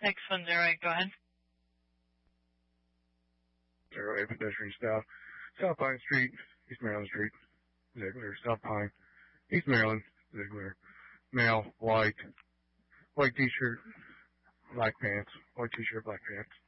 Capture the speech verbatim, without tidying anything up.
X one zero eight, go ahead. Zero eight pedestrian stop. South Pine Street, East Maryland Street, Ziegler. South Pine, East Maryland, Ziegler. Male, white, white t-shirt, black pants, white t-shirt, black pants.